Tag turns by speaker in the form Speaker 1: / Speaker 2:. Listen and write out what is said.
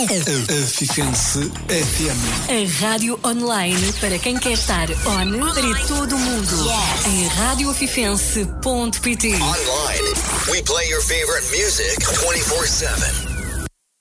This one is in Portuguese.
Speaker 1: Fifense FM.
Speaker 2: A rádio online para quem quer estar on para todo o mundo. Em radioafifense.pt.
Speaker 3: Online, we play your favorite music 24/7.